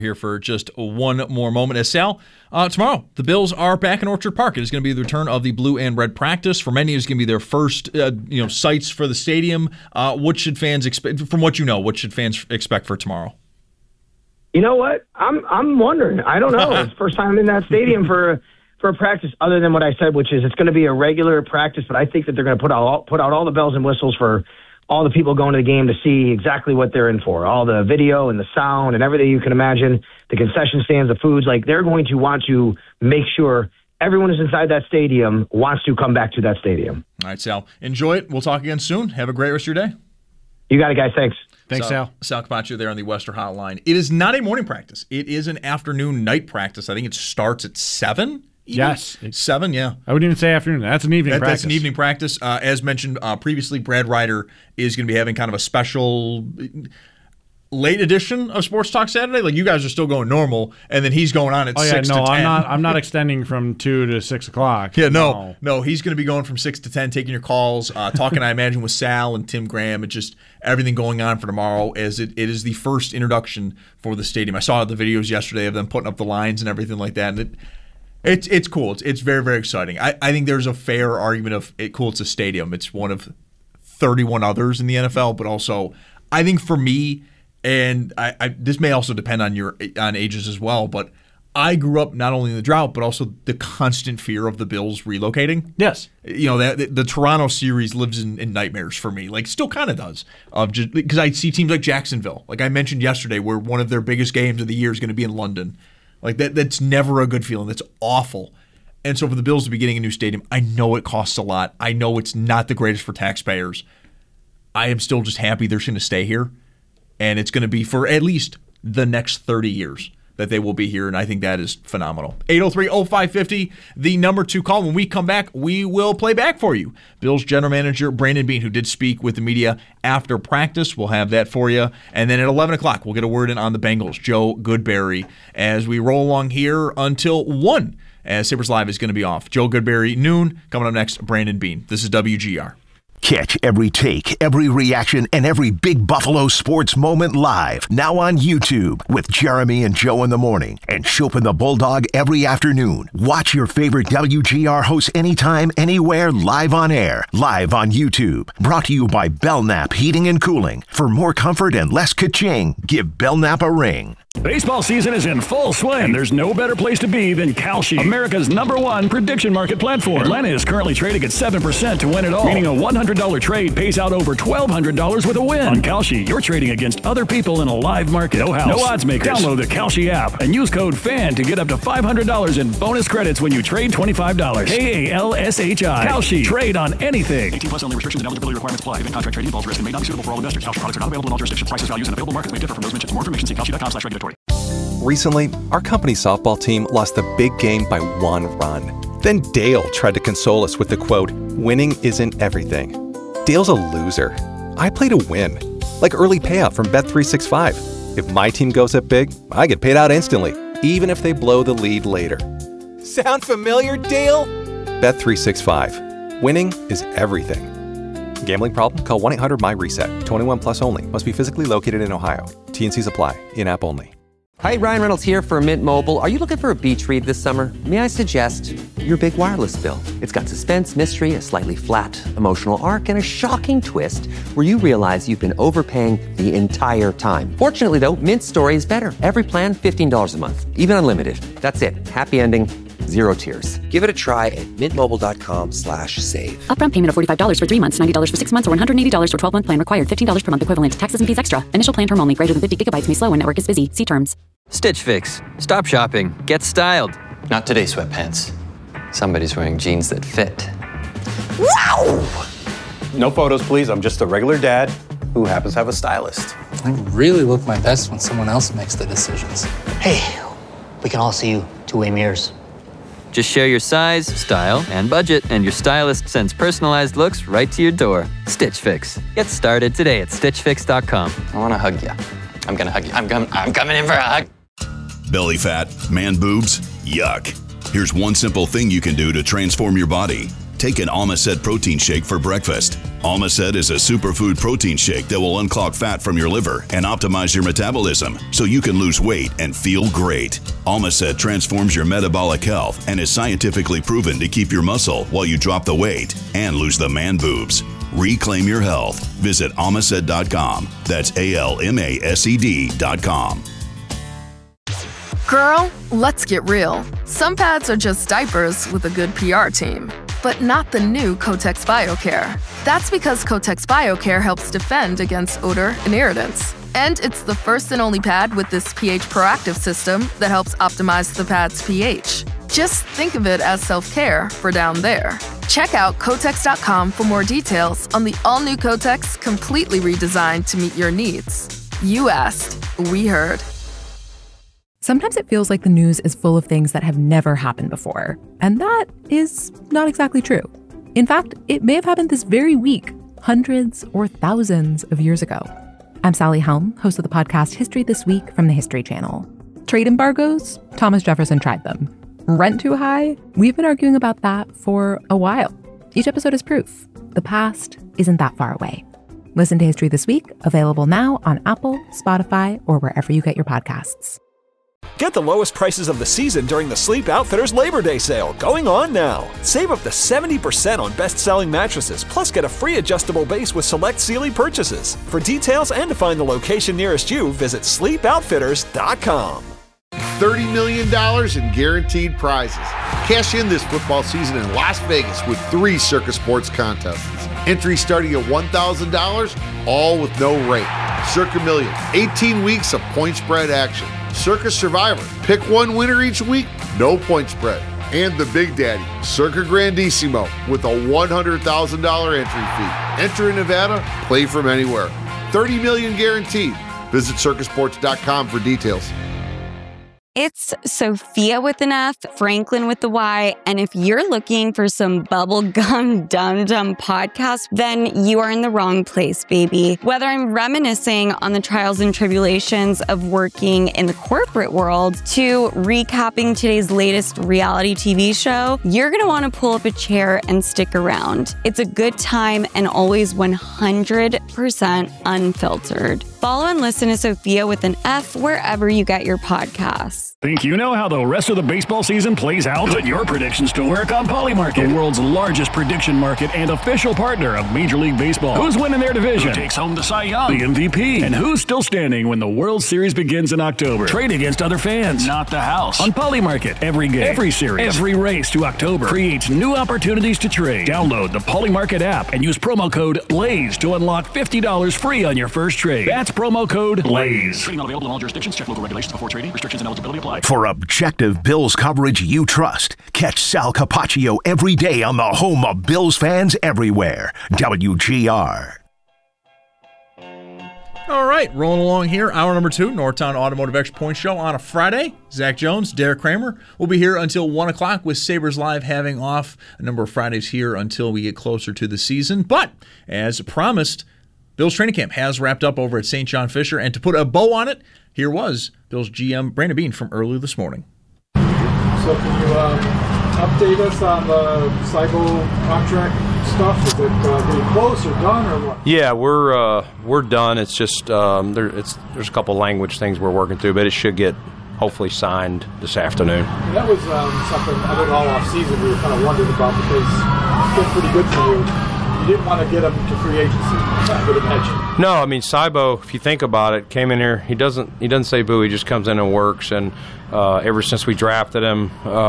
Here for just one more moment. As Sal, tomorrow, the Bills are back in Orchard Park. It is going to be the return of the blue and red practice. For many, it's going to be their first sights for the stadium. What should fans expect, from what you know, what should fans expect for tomorrow? You know what? I'm wondering. I don't know. It's the first time in that stadium for a practice, other than what I said, which is it's going to be a regular practice, but I think that they're going to put out all the bells and whistles for all the people going to the game to see exactly what they're in for, all the video and the sound and everything you can imagine, the concession stands, the foods. Like, they're going to want to make sure everyone who's inside that stadium wants to come back to that stadium. All right, Sal. Enjoy it. We'll talk again soon. Have a great rest of your day. You got it, guys. Thanks. Thanks, Sal. Sal Capaccio there on the Western Hotline. It is not a morning practice. It is an afternoon-night practice. I think it starts at 7. Yes. 7, yeah. I wouldn't even say afternoon. That's an evening practice. That's an evening practice. As mentioned previously, Brad Ryder is going to be having kind of a special late edition of Sports Talk Saturday. Like, you guys are still going normal, and then he's going on at 6 to 10. I'm not extending from 2 to 6 o'clock. Yeah, no. He's going to be going from 6 to 10, taking your calls, talking, I imagine, with Sal and Tim Graham, and just everything going on for tomorrow, as it is the first introduction for the stadium. I saw the videos yesterday of them putting up the lines and everything like that, and It's cool. It's very, very exciting. I think there's a fair argument of it's a stadium. It's one of 31 others in the NFL, but also I think for me, and this may also depend on ages as well, but I grew up not only in the drought, but also the constant fear of the Bills relocating. Yes. The Toronto series lives in nightmares for me. Like, still kind of does. Just because I see teams like Jacksonville, like I mentioned yesterday, where one of their biggest games of the year is going to be in London. Like, that's never a good feeling. That's awful. And so for the Bills to be getting a new stadium, I know it costs a lot. I know it's not the greatest for taxpayers. I am still just happy they're going to stay here. And it's going to be for at least the next 30 years that they will be here, and I think that is phenomenal. 803-0550, the number to call. When we come back, we will play back for you. Bills general manager Brandon Beane, who did speak with the media after practice, we'll have that for you. And then at 11 o'clock, we'll get a word in on the Bengals, Joe Goodberry, as we roll along here until 1, as Sabres Live is going to be off. Joe Goodberry, noon. Coming up next, Brandon Beane. This is WGR. Catch every take, every reaction, and every Big Buffalo sports moment live. Now on YouTube with Jeremy and Joe in the morning and Chopin the Bulldog every afternoon. Watch your favorite WGR hosts anytime, anywhere, live on air. Live on YouTube. Brought to you by Belknap Heating and Cooling. For more comfort and less ka-ching, give Belknap a ring. Baseball season is in full swing, and there's no better place to be than Kalshi, America's #1 prediction market platform. Atlanta is currently trading at 7% to win it all, meaning a $100 trade pays out over $1,200 with a win. On Kalshi, you're trading against other people in a live market. No house, no odds makers. Download the Kalshi app and use code FAN to get up to $500 in bonus credits when you trade $25. KALSHI. Kalshi. Trade on anything. 18 plus only. Restrictions and eligibility requirements apply. Event contract trading involves risk and may not be suitable for all investors. Kalshi products are not available in all jurisdictions. Prices, values, and available markets may differ from those mentioned. For more information, see kalshi.com/regulatory. Recently, our company softball team lost a big game by 1 run. Then Dale tried to console us with the quote, "Winning isn't everything." Dale's a loser. I play to win. Like early payout from Bet365. If my team goes up big, I get paid out instantly, even if they blow the lead later. Sound familiar, Dale? Bet365. Winning is everything. Gambling problem? Call 1-800-MY-RESET. 21 plus only. Must be physically located in Ohio. T&Cs apply. In-app only. Hi, Ryan Reynolds here for Mint Mobile. Are you looking for a beach read this summer? May I suggest your big wireless bill? It's got suspense, mystery, a slightly flat emotional arc, and a shocking twist where you realize you've been overpaying the entire time. Fortunately, though, Mint's story is better. Every plan, $15 a month. Even unlimited. That's it. Happy ending. Zero tears. Give it a try at mintmobile.com/save. Upfront payment of $45 for 3 months, $90 for 6 months, or $180 for 12-month plan required. $15 per month equivalent. Taxes and fees extra. Initial plan term only. Greater than 50 gigabytes may slow when network is busy. See terms. Stitch Fix. Stop shopping. Get styled. Not today, sweatpants. Somebody's wearing jeans that fit. Wow! No photos, please. I'm just a regular dad who happens to have a stylist. I really look my best when someone else makes the decisions. Hey, we can all see you two-way mirrors. Just share your size, style, and budget, and your stylist sends personalized looks right to your door. Stitch Fix. Get started today at StitchFix.com. I want to hug you. I'm going to hug you. I'm coming in for a hug. Belly fat, man boobs, yuck. Here's one simple thing you can do to transform your body. Take an Almacet protein shake for breakfast. Almacet is a superfood protein shake that will unclog fat from your liver and optimize your metabolism so you can lose weight and feel great. Almacet transforms your metabolic health and is scientifically proven to keep your muscle while you drop the weight and lose the man boobs. Reclaim your health. Visit almacet.com. That's ALMASED.com. Girl, let's get real. Some pads are just diapers with a good PR team, but not the new Kotex BioCare. That's because Kotex BioCare helps defend against odor and irritants. And it's the first and only pad with this pH proactive system that helps optimize the pad's pH. Just think of it as self-care for down there. Check out Kotex.com for more details on the all-new Kotex, completely redesigned to meet your needs. You asked, we heard. Sometimes it feels like the news is full of things that have never happened before, and that is not exactly true. In fact, it may have happened this very week, hundreds or thousands of years ago. I'm Sally Helm, host of the podcast History This Week from the History Channel. Trade embargoes? Thomas Jefferson tried them. Rent too high? We've been arguing about that for a while. Each episode is proof. The past isn't that far away. Listen to History This Week, available now on Apple, Spotify, or wherever you get your podcasts. Get the lowest prices of the season during the Sleep Outfitters Labor Day sale, going on now. Save up to 70% on best-selling mattresses, plus get a free adjustable base with select Sealy purchases. For details and to find the location nearest you, visit sleepoutfitters.com. $30 million in guaranteed prizes. Cash in this football season in Las Vegas with 3 Circa Sports contests. Entry starting at $1,000, all with no rate. Circa Million, 18 weeks of point spread action. Circa Survivor, pick one winner each week, no point spread. And the Big Daddy, Circa Grandissimo, with a $100,000 entry fee. Enter in Nevada, play from anywhere. $30 million guaranteed. Visit circasports.com for details. It's Sophia with an F, Franklin with the Y, and if you're looking for some bubblegum dum-dum podcast, then you are in the wrong place, baby. Whether I'm reminiscing on the trials and tribulations of working in the corporate world to recapping today's latest reality TV show, you're gonna wanna pull up a chair and stick around. It's a good time and always 100% unfiltered. Follow and listen to Sophia with an F wherever you get your podcasts. Think you know how the rest of the baseball season plays out? Put your predictions to work on Polymarket, the world's largest prediction market and official partner of Major League Baseball. Who's winning their division? Who takes home the Cy Young, the MVP? And who's still standing when the World Series begins in October? Trade against other fans, not the house. On Polymarket, every game, every series, every race to October creates new opportunities to trade. Download the Polymarket app and use promo code BLAZE to unlock $50 free on your first trade. That's promo code BLAZE. Trading not available in all jurisdictions. Check local regulations before trading. Restrictions and eligibility apply. For objective Bills coverage you trust, catch Sal Capaccio every day on the home of Bills fans everywhere, WGR. All right, rolling along here. Hour number 2, Northtown Automotive Extra Point Show on a Friday. Zach Jones, Derek Kramer will be here until 1 o'clock with Sabres Live having off a number of Fridays here until we get closer to the season. But as promised, Bills training camp has wrapped up over at St. John Fisher, and to put a bow on it, here was Bills GM Brandon Beane from earlier this morning. So can you update us on the Cybo contract stuff? Is it getting close or done or what? Yeah, we're done. It's just there's a couple language things we're working through, but it should get hopefully signed this afternoon. And that was something I think all off season we were kind of wondering about because it's been pretty good for you. You didn't want to get him to free agency, I would imagine. No, I mean Cybo, if you think about it, came in here. He doesn't say boo. He just comes in and works. And ever since we drafted him,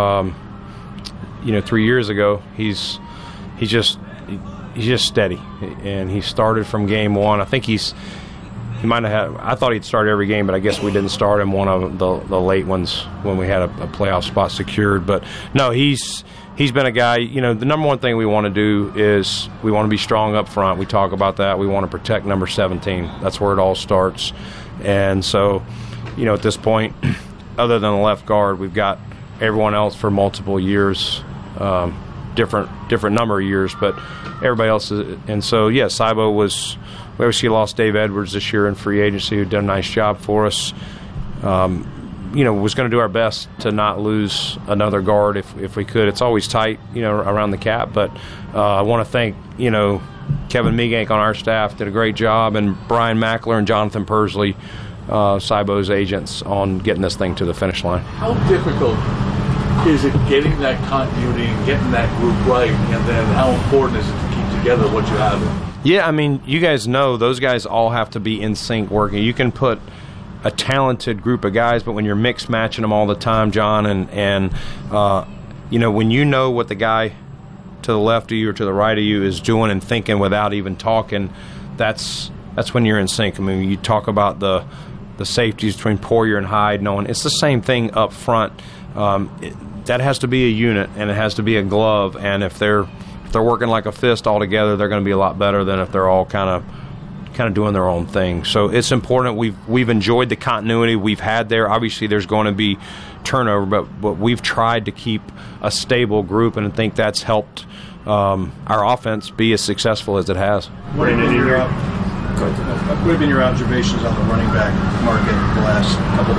3 years ago, he's just steady. And he started from game one. I think he might have had. I thought he'd start every game, but I guess we didn't start him one of the late ones when we had a playoff spot secured. But no, he's been a guy, the number one thing we want to do is we want to be strong up front. We talk about that. We want to protect number 17. That's where it all starts. And so, at this point, other than the left guard, we've got everyone else for multiple years, different number of years, but everybody else is. And so, yeah, Cybo was, we obviously lost Dave Edwards this year in free agency, who did a nice job for us. was going to do our best to not lose another guard if we could. It's always tight, around the cap. But I want to thank, Kevin Meegank on our staff did a great job, and Brian Mackler and Jonathan Persley, Cybo's agents, on getting this thing to the finish line. How difficult is it getting that continuity and getting that group right, and then how important is it to keep together what you have? Yeah, I mean, you guys know those guys all have to be in sync working. You can put a talented group of guys, but when you're mix matching them all the time, John, and when you know what the guy to the left of you or to the right of you is doing and thinking without even talking, that's when you're in sync. I mean, you talk about the safeties between Poyer and Hyde, knowing it's the same thing up front. That has to be a unit, and it has to be a glove, and if they're working like a fist all together, they're going to be a lot better than if they're all kind of doing their own thing. So it's important. We've enjoyed the continuity we've had there. Obviously, there's going to be turnover, but we've tried to keep a stable group, and I think that's helped our offense be as successful as it has. What have been your observations on the running back market the last couple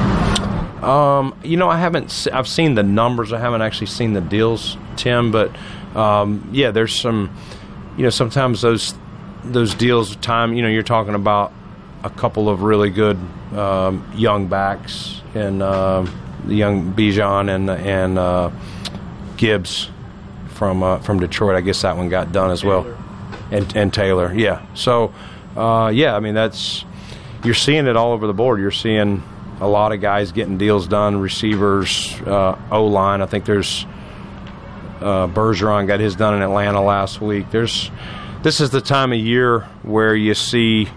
of days? I haven't. I've seen the numbers. I haven't actually seen the deals, Tim. But there's some. Sometimes those deals, time. You're talking about a couple of really good young backs, and the young Bijan and Gibbs from Detroit. I guess that one got done as well, and Taylor. Yeah. So, I mean, you're seeing it all over the board. You're seeing a lot of guys getting deals done, receivers, O-line. I think there's Bergeron got his done in Atlanta last week. This is the time of year where you see,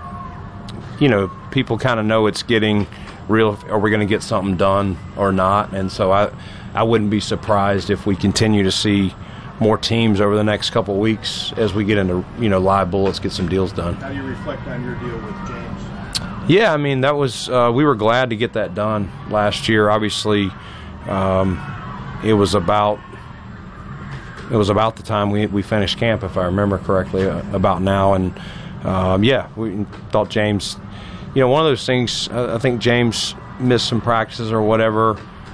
people kind of know it's getting real. Are we going to get something done or not? And so I wouldn't be surprised if we continue to see more teams over the next couple of weeks as we get into, live bullets, get some deals done. How do you reflect on your deal with James? Yeah, I mean, that was we were glad to get that done last year. Obviously, it was about the time we finished camp, if I remember correctly, about now. And we thought James, one of those things. I think James missed some practices or whatever,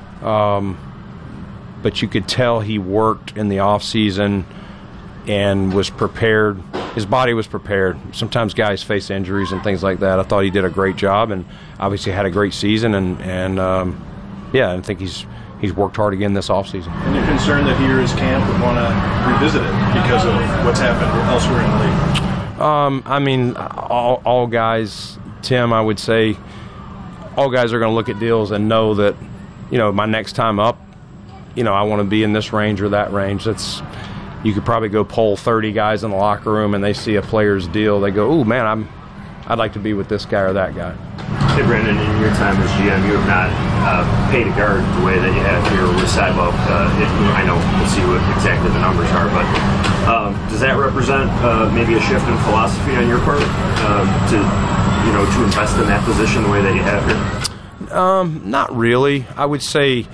but you could tell he worked in the off season and was prepared. His body was prepared. Sometimes guys face injuries and things like that. I thought he did a great job, and obviously had a great season. And I think he's worked hard again this offseason. And you're concerned that here is camp would want to revisit it because of what's happened elsewhere in the league? I mean, all guys, Tim, I would say all guys are going to look at deals and know that, my next time up, I want to be in this range or that range. You could probably go poll 30 guys in the locker room, and they see a player's deal. They go, "Ooh, man, I'd like to be with this guy or that guy." Hey, Brandon, in your time as GM, you have not paid a guard the way that you have here with Cybo. I know we'll see what exactly the numbers are, but does that represent maybe a shift in philosophy on your part to invest in that position the way that you have here? Not really. I would say,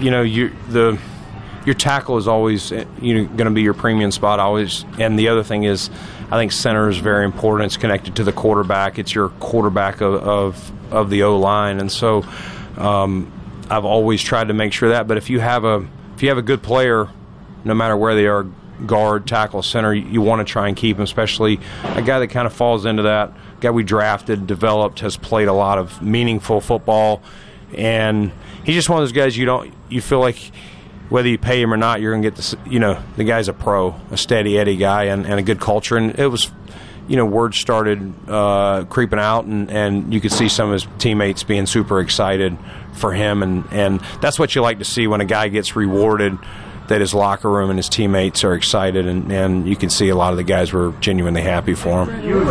your tackle is always going to be your premium spot always. And the other thing is, I think center is very important. It's connected to the quarterback. It's your quarterback of the O-line. And so I've always tried to make sure that. But if you have a good player, no matter where they are, guard, tackle, center, you want to try and keep him, especially a guy that kind of falls into that. A guy we drafted, developed, has played a lot of meaningful football. And he's just one of those guys you feel like whether you pay him or not, you're going to get the guy's a pro, a steady Eddie guy, and a good culture. And it was, word started creeping out, and you could see some of his teammates being super excited for him. And that's what you like to see when a guy gets rewarded, that his locker room and his teammates are excited, and you can see a lot of the guys were genuinely happy for him. You've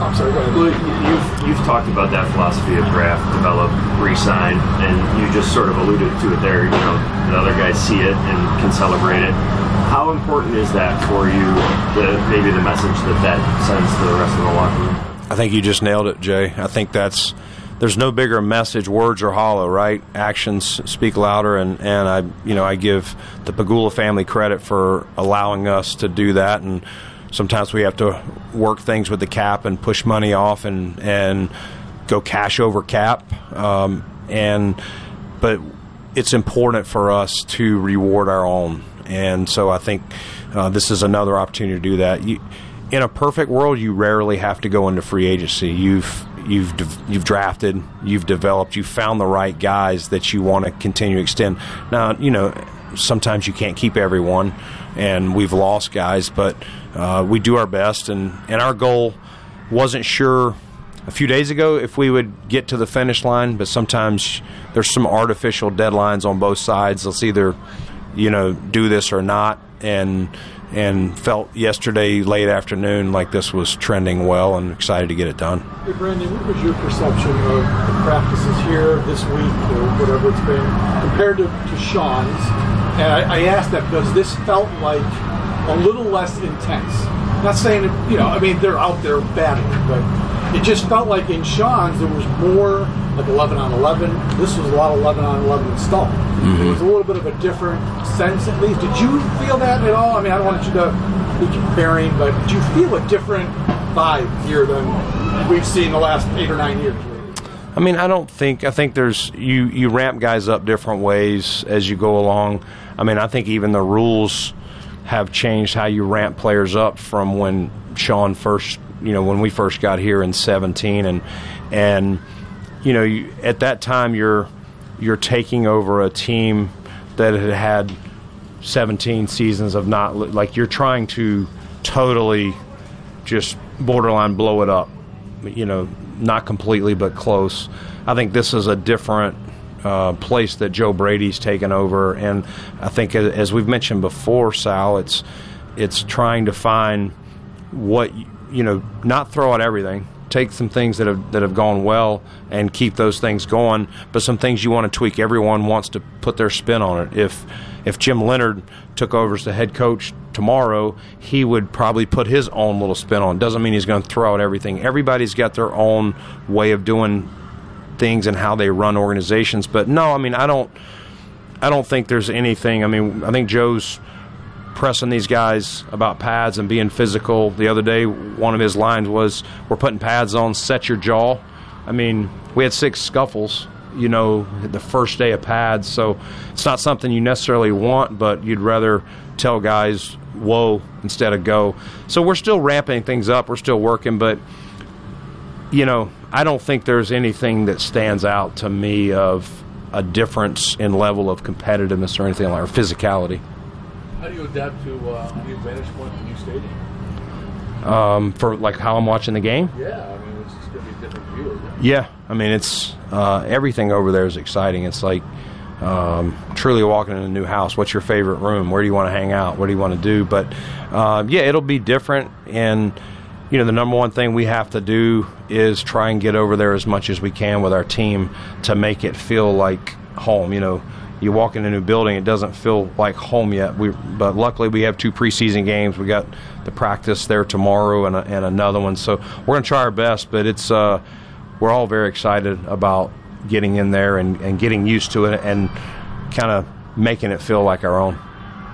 talked about that philosophy of draft, develop, re-sign, and you just sort of alluded to it there. The other guys see it and can celebrate it. How important is that for you, maybe the message that sends to the rest of the locker room? I think you just nailed it, Jay. I think there's no bigger message. Words are hollow, right? Actions speak louder, and I give the Pegula family credit for allowing us to do that. And sometimes we have to work things with the cap and push money off and go cash over cap. And it's important for us to reward our own. And so I think this is another opportunity to do that. In a perfect world, you rarely have to go into free agency. You've drafted, you've developed, you've found the right guys that you want to continue to extend. Now, sometimes you can't keep everyone, and we've lost guys, but we do our best. And our goal wasn't sure a few days ago if we would get to the finish line, but sometimes there's some artificial deadlines on both sides. Let's either, do this or not, and felt yesterday late afternoon like this was trending well and excited to get it done. Hey, Brandon, what was your perception of the practices here this week or whatever it's been compared to Sean's? And I asked that because this felt like a little less intense. Not saying that, they're out there battling, but it just felt like in Sean's there was more like 11 on 11. This was a lot of 11 on 11 installed. It was a little bit of a different sense, at least. Did you feel that at all? I don't want you to be comparing, but did you feel a different vibe here than we've seen the last 8 or 9 years? I think there's, you ramp guys up different ways as you go along. I think even the rules have changed how you ramp players up from when Sean first, when we first got here in 2017, and at that time you're taking over a team that had 17 seasons of not, like, you're trying to totally just borderline blow it up, not completely but close. I think this is a different place that Joe Brady's taken over, and I think as we've mentioned before, Sal, it's trying to find what, not throw out everything. Take some things that have gone well and keep those things going, but some things you want to tweak. Everyone wants to put their spin on it. If Jim Leonhard took over as the head coach tomorrow, he would probably put his own little spin on it. Doesn't mean he's going to throw out everything. Everybody's got their own way of doing things and how they run organizations. But no, I don't think there's anything. I think Joe's pressing these guys about pads and being physical. The other day, one of his lines was, "We're putting pads on, set your jaw." We had 6 scuffles, the first day of pads, so it's not something you necessarily want, but you'd rather tell guys, whoa, instead of go. So we're still ramping things up, we're still working, but, I don't think there's anything that stands out to me of a difference in level of competitiveness or anything like, or physicality. How do you adapt to a new vantage point in the new stadium? For like how I'm watching the game? Yeah, it's just going to be a different view, isn't it? Yeah, it's everything over there is exciting. It's like truly walking in a new house. What's your favorite room? Where do you want to hang out? What do you want to do? But it'll be different. And the number one thing we have to do is try and get over there as much as we can with our team to make it feel like home. You walk in a new building, it doesn't feel like home yet. But luckily we have 2 preseason games. We got the practice there tomorrow and another one. So we're going to try our best, but it's we're all very excited about getting in there and getting used to it and kind of making it feel like our own.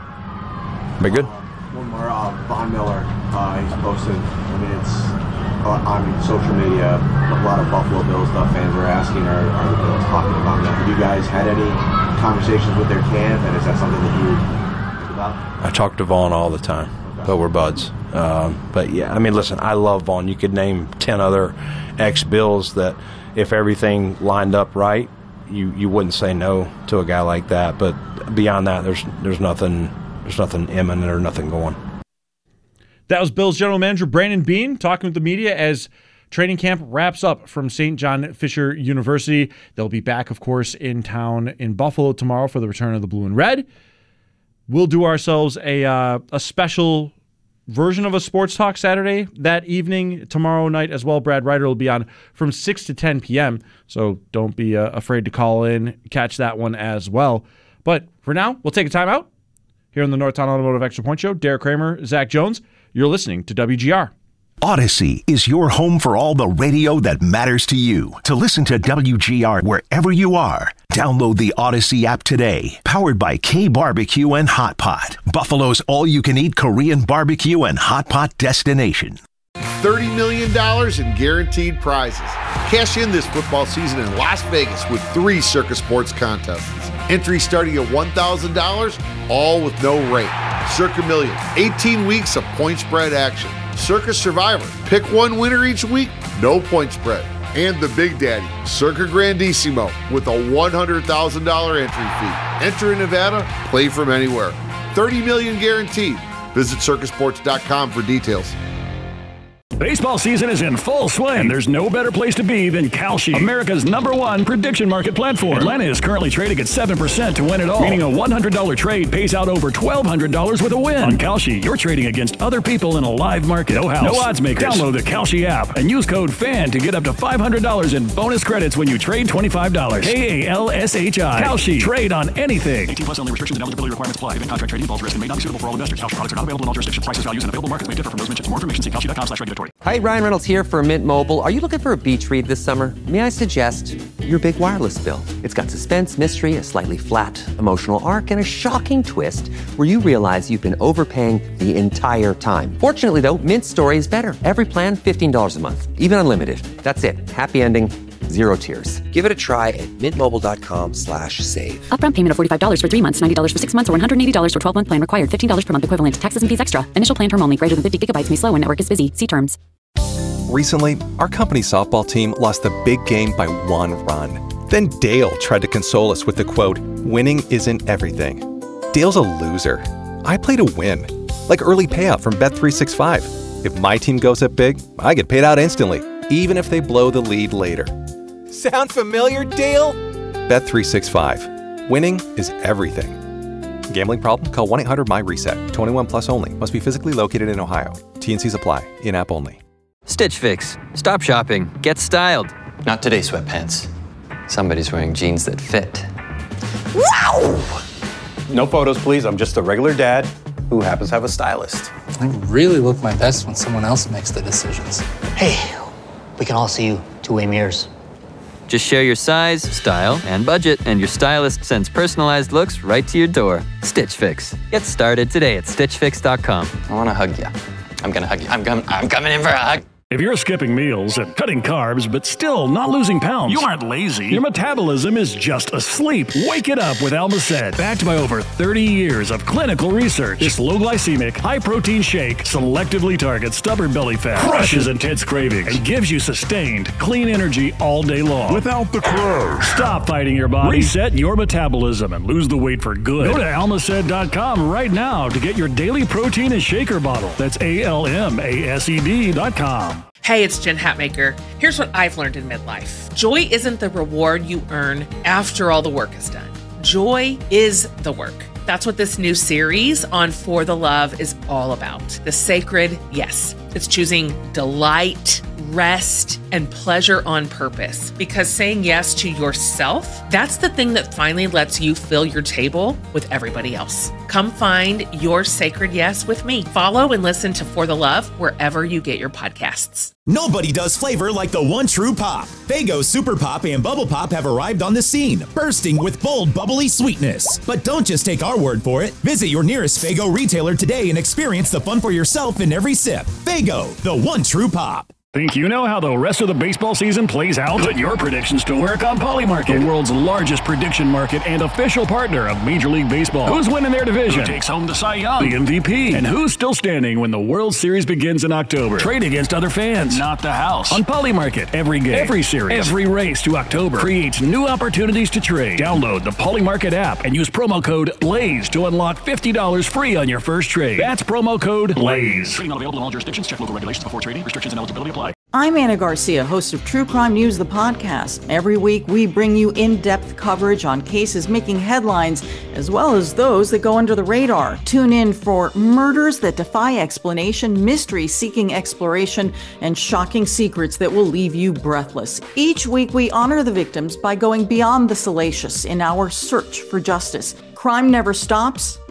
Be good? One more, Von Miller, he's posted, it's on social media, a lot of Buffalo Bills stuff fans are asking, are the Bills talking about that? Have you guys had any conversations with their camp, and is that something that you think about? I talk to Vaughn all the time, but we're buds. But yeah, listen, I love Vaughn. You could name 10 other ex-Bills that if everything lined up right, you wouldn't say no to a guy like that. But beyond that, there's nothing imminent or nothing going. That was Bills general manager Brandon Beane talking with the media as training camp wraps up from St. John Fisher University. They'll be back, of course, in town in Buffalo tomorrow for the return of the Blue and Red. We'll do ourselves a special version of a Sports Talk Saturday that evening, tomorrow night as well. Brad Ryder will be on from 6 to 10 p.m., so don't be afraid to call in, catch that one as well. But for now, we'll take a time out. Here on the Northtown Automotive Extra Point Show, Derek Kramer, Zach Jones, you're listening to WGR. Odyssey is your home for all the radio that matters to you. To listen to WGR wherever you are, download the Odyssey app today. Powered by K Barbecue and Hot Pot, Buffalo's all-you-can-eat Korean barbecue and hot pot destination. $30 million in guaranteed prizes. Cash in this football season in Las Vegas with 3 Circa Sports contests. Entry starting at $1,000, all with no rate. Circa Million, 18 weeks of point spread action. Circa Survivor, pick one winner each week, no point spread. And the Big Daddy, Circa Grandissimo, with a $100,000 entry fee. Enter in Nevada, play from anywhere. $30 million guaranteed. Visit circasports.com for details. Baseball season is in full swing, and there's no better place to be than Kalshi, America's #1 prediction market platform. Atlanta is currently trading at 7% to win it all, meaning a $100 trade pays out over $1,200 with a win. On Kalshi, you're trading against other people in a live market. No house, no odds makers. Download the Kalshi app and use code FAN to get up to $500 in bonus credits when you trade $25. KALSHI. Kalshi. Trade on anything. 18+ only. Restrictions and eligibility requirements apply. Event contract trading involves risk and may not be suitable for all investors. Kalshi products are not available in all jurisdictions. Prices, values, and available markets may differ from those mentioned. For more information, see kalshi.com/regulatory. Hi, Ryan Reynolds here for Mint Mobile. Are you looking for a beach read this summer? May I suggest your big wireless bill? It's got suspense, mystery, a slightly flat emotional arc, and a shocking twist where you realize you've been overpaying the entire time. Fortunately, though, Mint's story is better. Every plan, $15 a month, even unlimited. That's it. Happy ending. Zero tears. Give it a try at mintmobile.com/save. Upfront payment of $45 for 3 months, $90 for 6 months, or $180 for 12-month plan required. $15 per month equivalent. Taxes and fees extra. Initial plan term only. Greater than 50 gigabytes may slow when network is busy. See terms. Recently, our company softball team lost the big game by 1 run. Then Dale tried to console us with the quote, "Winning isn't everything." Dale's a loser. I play to win. Like early payout from Bet365. If my team goes up big, I get paid out instantly, even if they blow the lead later. Sound familiar, Dale? Bet365. Winning is everything. Gambling problem? Call 1-800-MY-RESET. 21 plus only. Must be physically located in Ohio. T&Cs apply. In-app only. Stitch Fix. Stop shopping. Get styled. Not today, sweatpants. Somebody's wearing jeans that fit. Wow! No photos, please. I'm just a regular dad who happens to have a stylist. I really look my best when someone else makes the decisions. Hey, we can all see you two-way mirrors. Just share your size, style, and budget, and your stylist sends personalized looks right to your door. Stitch Fix. Get started today at StitchFix.com. I want to hug you. I'm going to hug you. I'm coming in for a hug. If you're skipping meals and cutting carbs but still not losing pounds, you aren't lazy. Your metabolism is just asleep. Wake it up with Almacet. Backed by over 30 years of clinical research, this low-glycemic, high-protein shake selectively targets stubborn belly fat, crushes intense cravings, and gives you sustained, clean energy all day long. Without the crow. Stop fighting your body. Reset your metabolism and lose the weight for good. Go to Almacet.com right now to get your daily protein and shaker bottle. That's ALMASED.com. Hey, it's Jen Hatmaker. Here's what I've learned in midlife. Joy isn't the reward you earn after all the work is done. Joy is the work. That's what this new series on For the Love is all about. The sacred yes. It's choosing delight, rest, and pleasure on purpose. Because saying yes to yourself, that's the thing that finally lets you fill your table with everybody else. Come find your sacred yes with me. Follow and listen to For the Love wherever you get your podcasts. Nobody does flavor like the one true pop. Faygo Super Pop and Bubble Pop have arrived on the scene, bursting with bold, bubbly sweetness. But don't just take our word for it. Visit your nearest Faygo retailer today and experience the fun for yourself in every sip. Faygo, the one true pop. Think you know how the rest of the baseball season plays out? Put your predictions to work on Polymarket, the world's largest prediction market and official partner of Major League Baseball. Who's winning their division? Who takes home the Cy Young, the MVP? And who's still standing when the World Series begins in October? Trade against other fans, not the house. On Polymarket, every game, every series, every race to October creates new opportunities to trade. Download the Polymarket app and use promo code BLAZE to unlock $50 free on your first trade. That's promo code BLAZE. Trading not available in all jurisdictions. Check local regulations before trading. Restrictions and eligibility apply. I'm Anna Garcia, host of True Crime News, the podcast. Every week, we bring you in-depth coverage on cases making headlines, as well as those that go under the radar. Tune in for murders that defy explanation, mysteries seeking exploration, and shocking secrets that will leave you breathless. Each week, we honor the victims by going beyond the salacious in our search for justice. Crime never stops,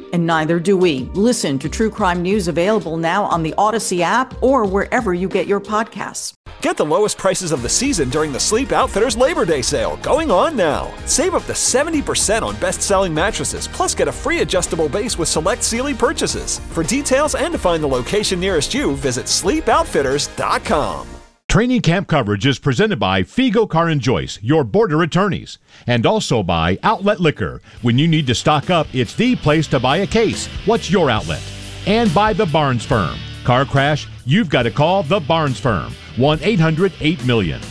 And neither do we. Listen to True Crime News available now on the Odyssey app or wherever you get your podcasts. Get the lowest prices of the season during the Sleep Outfitters Labor Day sale, going on now. Save up to 70% on best-selling mattresses, plus get a free adjustable base with select Sealy purchases. For details and to find the location nearest you, visit sleepoutfitters.com. Training camp coverage is presented by Figo Car & Joyce, your border attorneys, and also by Outlet Liquor. When you need to stock up, it's the place to buy a case. What's your outlet? And by the Barnes Firm. Car crash? You've got to call the Barnes Firm. 1-800-8-MILLION.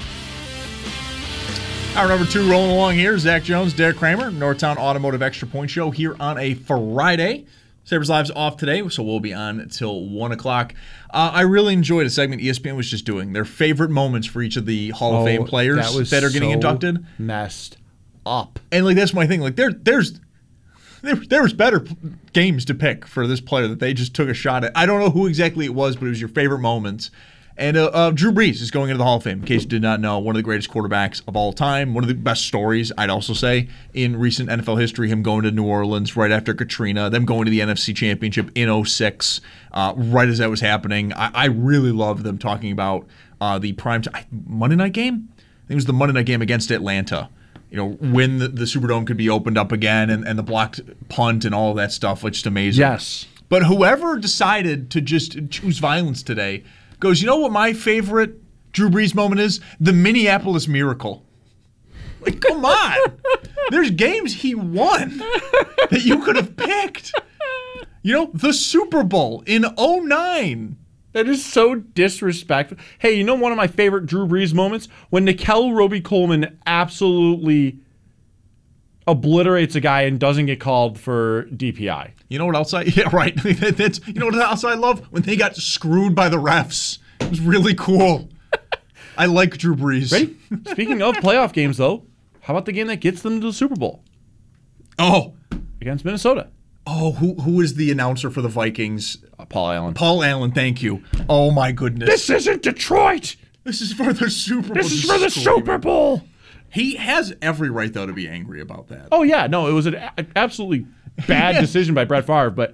Hour number 2 rolling along here. Zach Jones, Derek Kramer, Northtown Automotive Extra Point Show here on a Friday. Sabres Live's off today, so we'll be on until 1 o'clock. I really enjoyed a segment ESPN was just doing. Their favorite moments for each of the Hall of Fame players that are getting inducted. Messed up. And that's my thing. There was better games to pick for this player that they just took a shot at. I don't know who exactly it was, but it was your favorite moments. And Drew Brees is going into the Hall of Fame. In case you did not know, one of the greatest quarterbacks of all time. One of the best stories, I'd also say, in recent NFL history, him going to New Orleans right after Katrina, them going to the NFC Championship in 2006, right as that was happening. I really love them talking about the Monday night game? I think it was the Monday night game against Atlanta. When the Superdome could be opened up again and the blocked punt and all of that stuff. Just amazing. Yes. But whoever decided to just choose violence today goes, you know what my favorite Drew Brees moment is? The Minneapolis Miracle. Come on. There's games he won that you could have picked. The Super Bowl in 2009. That is so disrespectful. Hey, one of my favorite Drew Brees moments? When Nickel Roby-Coleman absolutely obliterates a guy and doesn't get called for DPI. You know what else yeah, right. What else I love? When they got screwed by the refs. It was really cool. I like Drew Brees. Ready? Speaking of playoff games, though, how about the game that gets them to the Super Bowl? Oh. Against Minnesota. Oh, who is the announcer for the Vikings? Paul Allen. Paul Allen, thank you. Oh, my goodness. This isn't Detroit. This is for the Super Bowl. This is for the Super Bowl. He has every right, though, to be angry about that. Oh, yeah. No, it was an absolutely bad decision by Brett Favre, but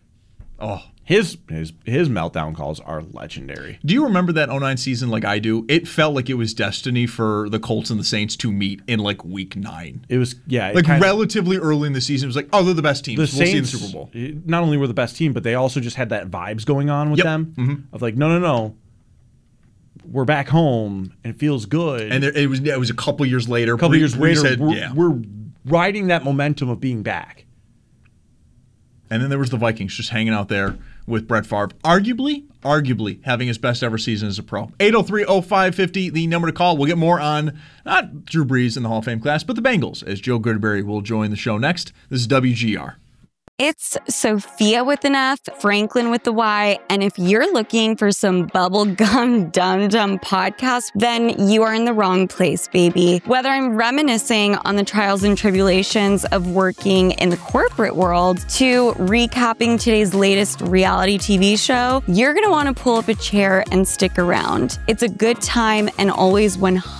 his meltdown calls are legendary. Do you remember that 2009 season like I do? It felt like it was destiny for the Colts and the Saints to meet in week 9. It was, yeah. Relatively early in the season, it was they're the best teams. We'll see in the Super Bowl. Not only were the best team, but they also just had that vibes going on with them of no. We're back home and it feels good. And it was a couple years later. We're riding that momentum of being back. And then there was the Vikings just hanging out there with Brett Favre, arguably having his best ever season as a pro. 803-0550, the number to call. We'll get more on not Drew Brees in the Hall of Fame class, but the Bengals, as Joe Goodberry will join the show next. This is WGR. It's Sophia with an F, Franklin with the Y, and if you're looking for some bubblegum dum-dum podcast, then you are in the wrong place, baby. Whether I'm reminiscing on the trials and tribulations of working in the corporate world to recapping today's latest reality TV show, you're going to want to pull up a chair and stick around. It's a good time and always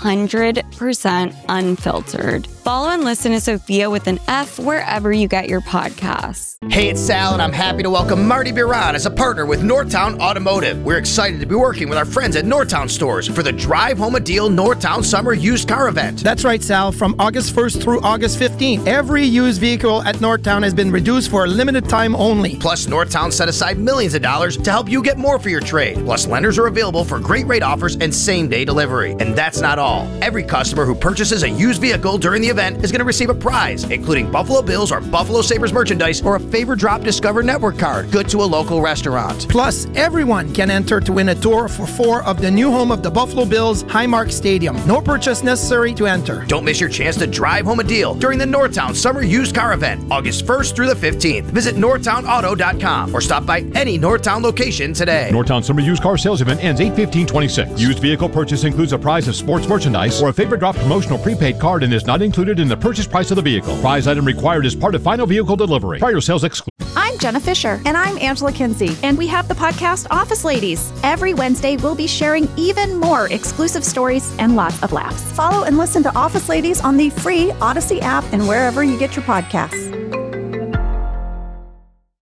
100% unfiltered. Follow and listen to Sophia with an F wherever you get your podcasts. Hey, it's Sal, and I'm happy to welcome Marty Biron as a partner with Northtown Automotive. We're excited to be working with our friends at Northtown Stores for the Drive Home a Deal Northtown Summer Used Car Event. That's right, Sal. From August 1st through August 15th, every used vehicle at Northtown has been reduced for a limited time only. Plus, Northtown set aside millions of dollars to help you get more for your trade. Plus, lenders are available for great rate offers and same-day delivery. And that's not all. Every customer who purchases a used vehicle during the event is going to receive a prize, including Buffalo Bills or Buffalo Sabres merchandise or a Favor Drop Discover Network card, good to a local restaurant. Plus, everyone can enter to win a tour for 4 of the new home of the Buffalo Bills, Highmark Stadium. No purchase necessary to enter. Don't miss your chance to drive home a deal during the Northtown Summer Used Car Event, August 1st through the 15th. Visit NorthtownAuto.com or stop by any Northtown location today. Northtown Summer Used Car Sales Event ends 8/15/26. Used vehicle purchase includes a prize of sports merchandise or a Favor Drop promotional prepaid card and is not included in the purchase price of the vehicle. Prize item required as part of final vehicle delivery. Prior sales excluded. I'm Jenna Fisher. And I'm Angela Kinsey. And we have the podcast Office Ladies. Every Wednesday, we'll be sharing even more exclusive stories and lots of laughs. Follow and listen to Office Ladies on the free Odyssey app and wherever you get your podcasts.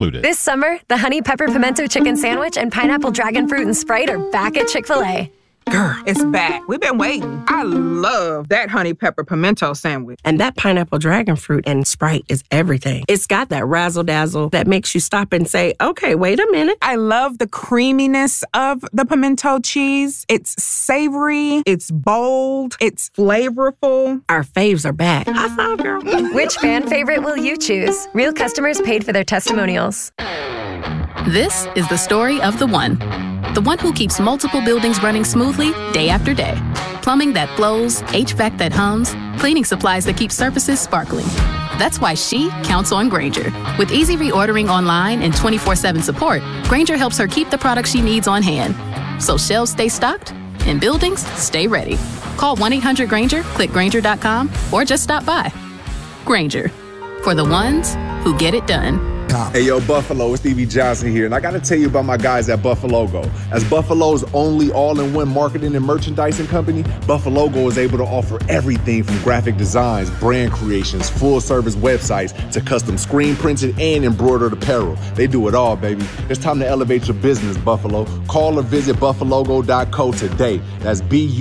included. This summer, the Honey Pepper Pimento Chicken Sandwich and Pineapple Dragon Fruit and Sprite are back at Chick-fil-A. Girl, it's back. We've been waiting. I love that honey pepper pimento sandwich. And that pineapple dragon fruit and Sprite is everything. It's got that razzle-dazzle that makes you stop and say, okay, wait a minute. I love the creaminess of the pimento cheese. It's savory, it's bold, it's flavorful. Our faves are back. High five, girl. Which fan favorite will you choose? Real customers paid for their testimonials. This is the story of the one. The one who keeps multiple buildings running smoothly day after day. Plumbing that flows, HVAC that hums, cleaning supplies that keep surfaces sparkling. That's why she counts on Grainger. With easy reordering online and 24/7 support, Grainger helps her keep the products she needs on hand. So shelves stay stocked and buildings stay ready. Call 1-800-GRAINGER, click Grainger.com, or just stop by. Grainger, for the ones who get it done. Hey, yo, Buffalo, it's Stevie Johnson here, and I got to tell you about my guys at Buffalogo. As Buffalo's only all-in-one marketing and merchandising company, Buffalogo is able to offer everything from graphic designs, brand creations, full-service websites, to custom screen printed and embroidered apparel. They do it all, baby. It's time to elevate your business, Buffalo. Call or visit buffalogo.co today. That's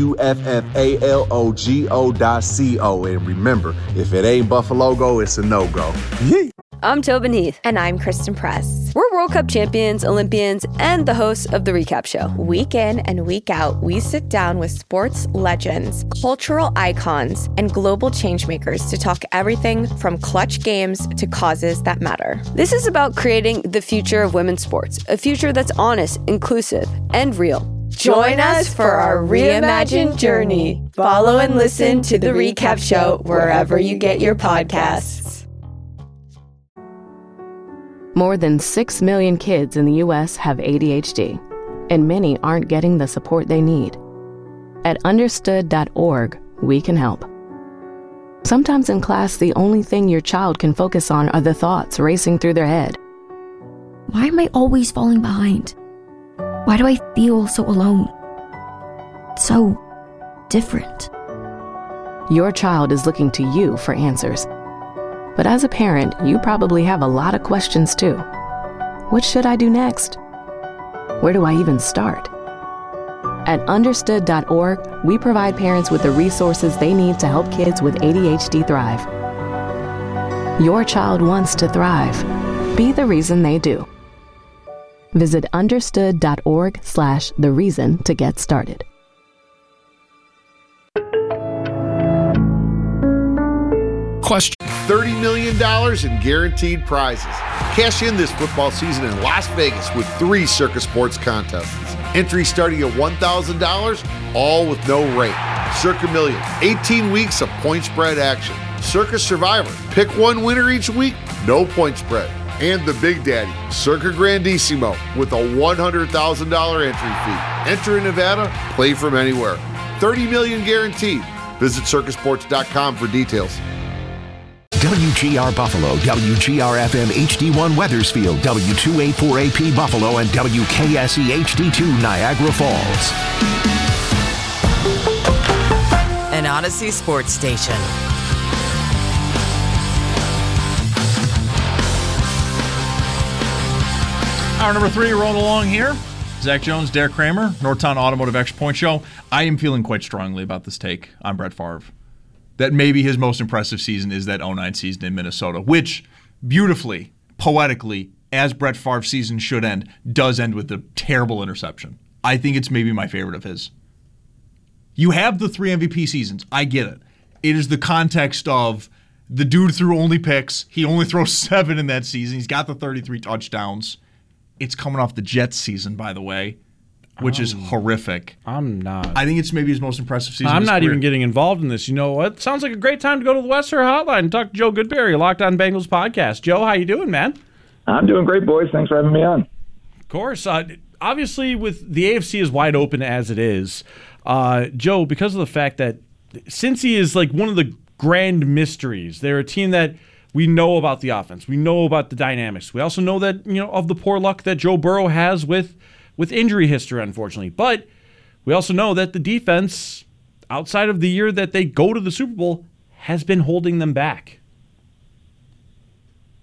BUFFALOGO.co. And remember, if it ain't Buffalogo, it's a no-go. Yee! I'm Tobin Heath. And I'm Kristen Press. We're World Cup champions, Olympians, and the hosts of The Recap Show. Week in and week out, we sit down with sports legends, cultural icons, and global changemakers to talk everything from clutch games to causes that matter. This is about creating the future of women's sports, a future that's honest, inclusive, and real. Join us for our reimagined journey. Follow and listen to The Recap Show wherever you get your podcasts. More than 6 million kids in the U.S. have ADHD, and many aren't getting the support they need. At understood.org, we can help. Sometimes in class, the only thing your child can focus on are the thoughts racing through their head. Why am I always falling behind? Why do I feel so alone? So different. Your child is looking to you for answers. But as a parent, you probably have a lot of questions too. What should I do next? Where do I even start? At understood.org, we provide parents with the resources they need to help kids with ADHD thrive. Your child wants to thrive. Be the reason they do. Visit understood.org/the reason to get started. Question. $30 million in guaranteed prizes. Cash in this football season in Las Vegas with 3 Circa Sports contests. Entry starting at $1,000, all with no rate. Circa Million, 18 weeks of point spread action. Circa Survivor, pick one winner each week, no point spread. And the Big Daddy, Circa Grandissimo, with a $100,000 entry fee. Enter in Nevada, play from anywhere. $30 million guaranteed. Visit circasports.com for details. WGR Buffalo, WGR-FM HD1 Weathersfield, W284AP Buffalo, and WKSE HD2 Niagara Falls. An Odyssey sports station. Hour number 3, rolling along here. Zach Jones, Derek Kramer, Northtown Automotive Extra Point Show. I am feeling quite strongly about this take on Brett Favre. That maybe his most impressive season is that 2009 season in Minnesota, which beautifully, poetically, as Brett Favre's season should end, does end with a terrible interception. I think it's maybe my favorite of his. You have the 3 MVP seasons. I get it. It is the context of the dude threw only picks. He only throws 7 in that season. He's got the 33 touchdowns. It's coming off the Jets season, by the way, which is horrific. I'm not. I think it's maybe his most impressive season. I'm not even getting involved in this. You know what? Sounds like a great time to go to the Western Hotline and talk to Joe Goodberry, Locked On Bengals podcast. Joe, how you doing, man? I'm doing great, boys. Thanks for having me on. Of course. Obviously, with the AFC as wide open as it is, Joe, because of the fact that Cincy is like one of the grand mysteries, they're a team that we know about the offense. We know about the dynamics. We also know that, of the poor luck that Joe Burrow has with injury history, unfortunately. But we also know that the defense, outside of the year that they go to the Super Bowl, has been holding them back.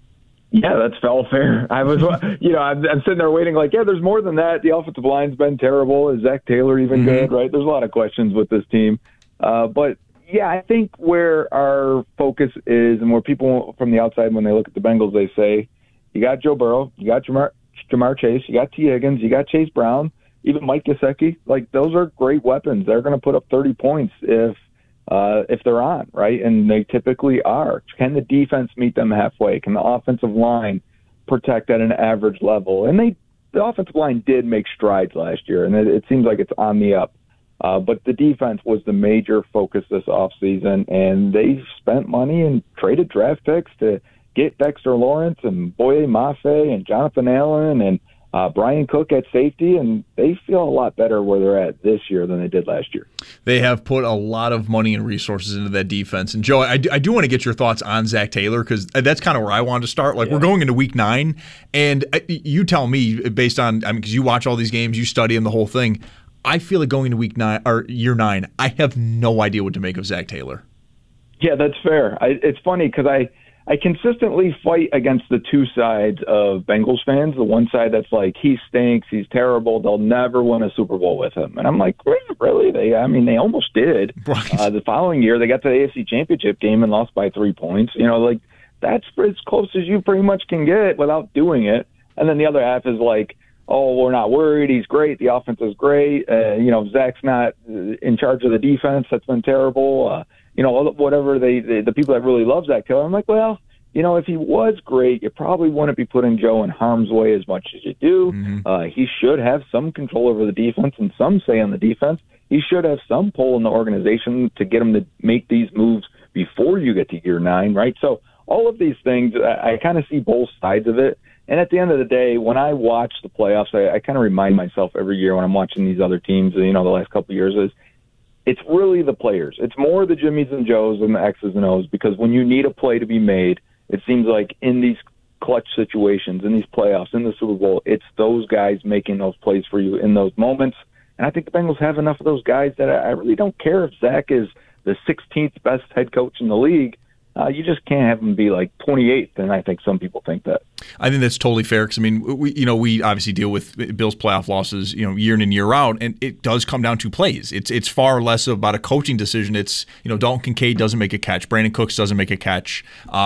Yeah, that's all fair. I was, I'm sitting there waiting like, yeah, there's more than that. The offensive line's been terrible. Is Zach Taylor even good, right? There's a lot of questions with this team. But, yeah, I think where our focus is and where people from the outside, when they look at the Bengals, they say, you got Joe Burrow, you got Jamar Chase, you got T. Higgins, you got Chase Brown, even Mike Gesicki. Like, those are great weapons. They're going to put up 30 points if they're on, right? And they typically are. Can the defense meet them halfway? Can the offensive line protect at an average level? And the offensive line did make strides last year, and it seems like it's on the up. But the defense was the major focus this offseason, and they spent money and traded draft picks to get Dexter Lawrence and Boye Mafe and Jonathan Allen and Brian Cook at safety, and they feel a lot better where they're at this year than they did last year. They have put a lot of money and resources into that defense. And, Joe, I do want to get your thoughts on Zach Taylor because that's kind of where I wanted to start. Like, we're going into Week 9, and you tell me based on, because you watch all these games, you study them, the whole thing. I feel like going into Week 9 or Year 9, I have no idea what to make of Zach Taylor. Yeah, that's fair. It's funny because I consistently fight against the two sides of Bengals fans. The one side that's like, he stinks, he's terrible, they'll never win a Super Bowl with him. And I'm like, really? They almost did. Right. The following year, they got to the AFC Championship game and lost by 3 points. That's as close as you pretty much can get without doing it. And then the other half is like, oh, we're not worried, he's great, the offense is great. Zach's not in charge of the defense, that's been terrible. Whatever the people that really love Zach Taylor, I'm like, well, if he was great, you probably wouldn't be putting Joe in harm's way as much as you do. He should have some control over the defense and some say on the defense. He should have some pull in the organization to get him to make these moves before you get to Year 9, right? So all of these things, I kind of see both sides of it. And at the end of the day, when I watch the playoffs, I kind of remind myself every year when I'm watching these other teams, the last couple of years, is it's really the players. It's more the Jimmies and Joes and the X's and O's, because when you need a play to be made, it seems like in these clutch situations, in these playoffs, in the Super Bowl, it's those guys making those plays for you in those moments. And I think the Bengals have enough of those guys that I really don't care if Zach is the 16th best head coach in the league. You just can't have him be like 28th, and I think some people think that. I think that's totally fair because, we obviously deal with Bills' playoff losses, year in and year out, and it does come down to plays. It's far less about a coaching decision. It's, Dalton Kincaid doesn't make a catch. Brandon Cooks doesn't make a catch.